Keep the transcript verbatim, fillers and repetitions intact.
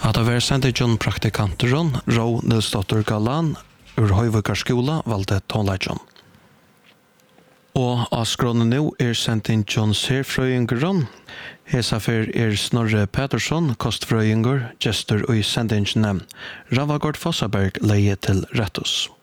Hade vært sendt John praktikanteron, Rå Nilsdotter Galan, ur Høyvøkar skola, valgte tonleidjon. Og av skrånen nå er sendt inn John Serfrøyengeron. Hesafer er Snorre Petersson, kostfrøyenger, gestor og sendingene. Ravagård Fossaberg leie til Rettus.